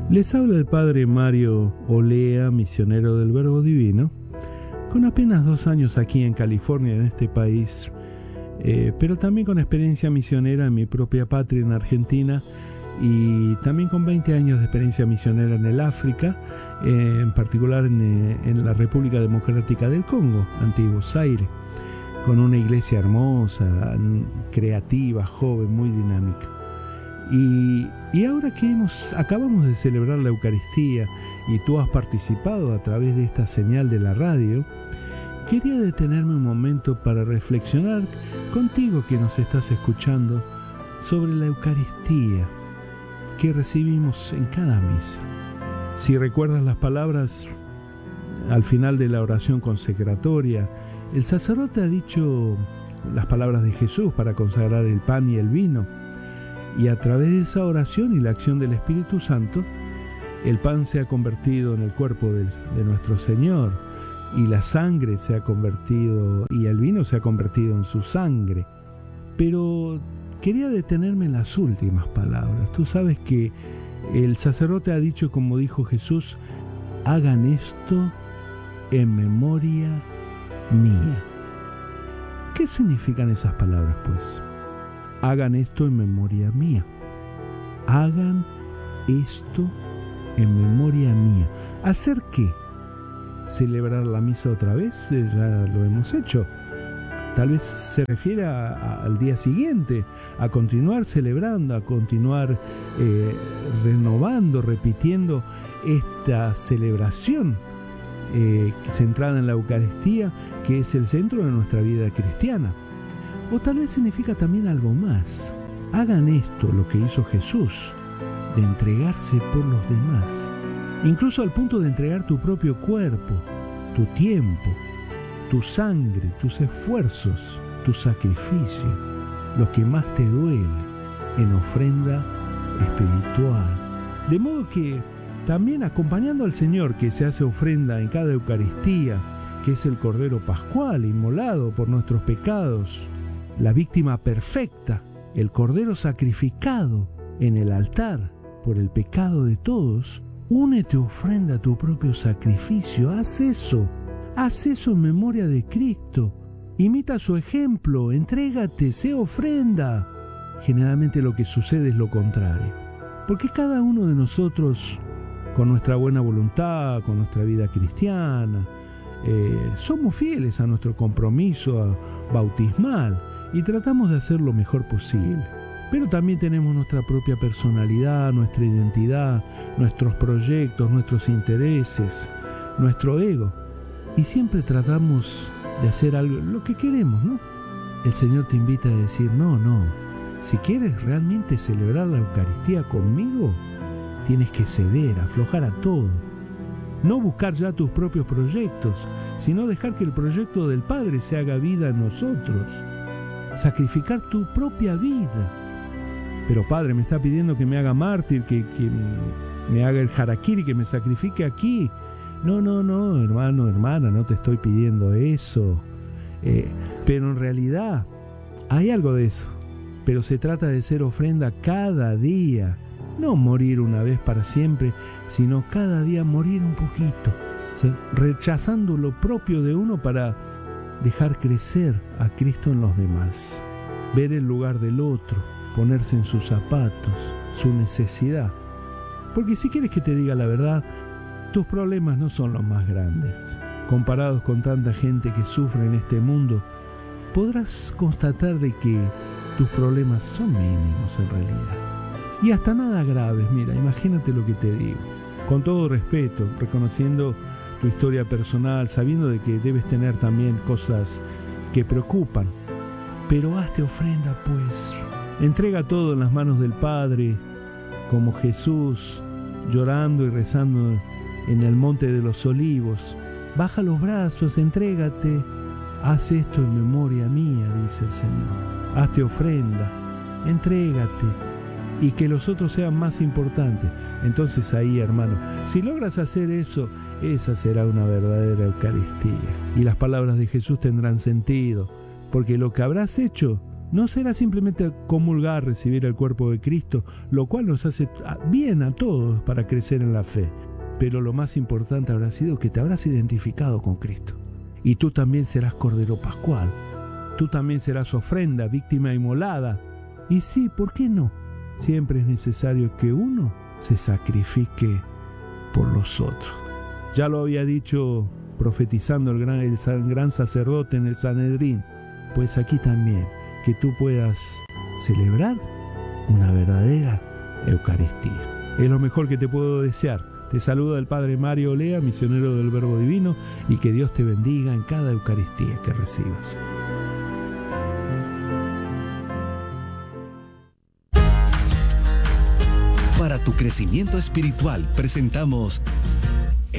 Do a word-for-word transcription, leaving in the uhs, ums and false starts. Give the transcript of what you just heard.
Les habla el padre Mario Olea, misionero del Verbo Divino, con apenas dos años aquí en California, en este país, eh, pero también con experiencia misionera en mi propia patria, en Argentina, y también con veinte años de experiencia misionera en el África, eh, en particular en, eh, en la República Democrática del Congo, antiguo Zaire, con una iglesia hermosa, creativa, joven, muy dinámica. Y, y ahora que hemos, acabamos de celebrar la Eucaristía y tú has participado a través de esta señal de la radio, quería detenerme un momento para reflexionar contigo que nos estás escuchando sobre la Eucaristía que recibimos en cada misa. Si recuerdas las palabras al final de la oración consecratoria, el sacerdote ha dicho las palabras de Jesús para consagrar el pan y el vino. Y a través de esa oración y la acción del Espíritu Santo, el pan se ha convertido en el cuerpo de, de nuestro Señor, y la sangre se ha convertido, y el vino se ha convertido en su sangre. Pero quería detenerme en las últimas palabras. Tú sabes que el sacerdote ha dicho, como dijo Jesús, hagan esto en memoria mía. ¿Qué significan esas palabras, pues? Hagan esto en memoria mía. Hagan esto en memoria mía. ¿Hacer qué? ¿Celebrar la misa otra vez? Eh, ya lo hemos hecho. Tal vez se refiere a, a, al día siguiente, a continuar celebrando, a continuar eh, renovando, repitiendo esta celebración eh, centrada en la Eucaristía, que es el centro de nuestra vida cristiana. O tal vez significa también algo más. Hagan esto, lo que hizo Jesús, de entregarse por los demás, incluso al punto de entregar tu propio cuerpo, tu tiempo, tu sangre, tus esfuerzos, tu sacrificio, lo que más te duele, en ofrenda espiritual. De modo que también acompañando al Señor, que se hace ofrenda en cada Eucaristía, que es el Cordero Pascual inmolado por nuestros pecados, la víctima perfecta, el Cordero sacrificado en el altar por el pecado de todos, únete, ofrenda tu propio sacrificio. Haz eso, haz eso en memoria de Cristo. Imita su ejemplo, entrégate, sé ofrenda. Generalmente lo que sucede es lo contrario, porque cada uno de nosotros, con nuestra buena voluntad, con nuestra vida cristiana, eh, somos fieles a nuestro compromiso bautismal, y tratamos de hacer lo mejor posible. Pero también tenemos nuestra propia personalidad, nuestra identidad, nuestros proyectos, nuestros intereses, nuestro ego. Y siempre tratamos de hacer algo, lo que queremos, ¿no? El Señor te invita a decir, no, no. Si quieres realmente celebrar la Eucaristía conmigo, tienes que ceder, aflojar a todo. No buscar ya tus propios proyectos, sino dejar que el proyecto del Padre se haga vida en nosotros. Sacrificar tu propia vida. Pero Padre, me está pidiendo que me haga mártir, que, que me haga el harakiri, que me sacrifique aquí. No, no, no, hermano, hermana, no te estoy pidiendo eso. Eh, pero en realidad hay algo de eso. Pero se trata de ser ofrenda cada día. No morir una vez para siempre, sino cada día morir un poquito. O sea, rechazando lo propio de uno para dejar crecer a Cristo en los demás, ver el lugar del otro, ponerse en sus zapatos, su necesidad. Porque si quieres que te diga la verdad, tus problemas no son los más grandes. Comparados con tanta gente que sufre en este mundo, podrás constatar de que tus problemas son mínimos en realidad. Y hasta nada graves, mira, imagínate lo que te digo. Con todo respeto, reconociendo tu historia personal, sabiendo de que debes tener también cosas que preocupan. Pero hazte ofrenda, pues. Entrega todo en las manos del Padre, como Jesús, llorando y rezando en el Monte de los Olivos. Baja los brazos, entrégate. Haz esto en memoria mía, dice el Señor. Hazte ofrenda, entrégate. Y que los otros sean más importantes. Entonces ahí, hermano, si logras hacer eso, esa será una verdadera Eucaristía. Y las palabras de Jesús tendrán sentido, porque lo que habrás hecho no será simplemente comulgar, recibir el cuerpo de Cristo, lo cual nos hace bien a todos para crecer en la fe. Pero lo más importante habrá sido que te habrás identificado con Cristo. Y tú también serás Cordero Pascual. Tú también serás ofrenda, víctima inmolada. Y sí, ¿por qué no? Siempre es necesario que uno se sacrifique por los otros. Ya lo había dicho profetizando el gran, el gran sacerdote en el Sanedrín. Pues aquí también, que tú puedas celebrar una verdadera Eucaristía. Es lo mejor que te puedo desear. Te saluda el Padre Mario Olea, misionero del Verbo Divino, y que Dios te bendiga en cada Eucaristía que recibas. Para tu crecimiento espiritual presentamos